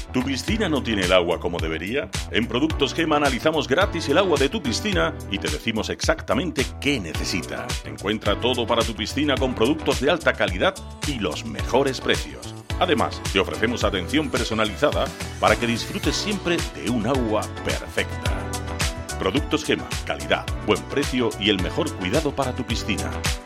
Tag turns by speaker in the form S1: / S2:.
S1: ¿Tu piscina no tiene el agua como debería? En Productos Gema analizamos gratis el agua de tu piscina y te decimos exactamente qué necesita. Encuentra todo para tu piscina con productos de alta calidad y los mejores precios. Además, te ofrecemos atención personalizada para que disfrutes siempre de un agua perfecta. Productos Gema, calidad, buen precio y el mejor cuidado para tu piscina.